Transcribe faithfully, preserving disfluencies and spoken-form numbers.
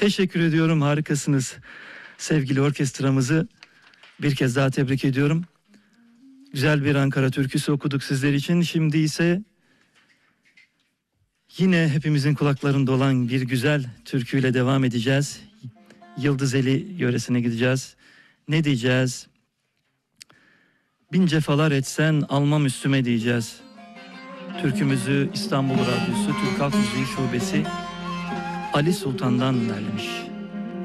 Teşekkür ediyorum, harikasınız. Sevgili orkestramızı bir kez daha tebrik ediyorum. Güzel bir Ankara türküsü okuduk sizler için. Şimdi ise yine hepimizin kulaklarında olan bir güzel türküyle devam edeceğiz. Yıldızeli yöresine gideceğiz. Ne diyeceğiz? Bin cefalar etsen almam üstüme diyeceğiz. Türkümüzü İstanbul Radyosu Türk Halk Müziği Şubesi Ali Sultan'dan derlemiş.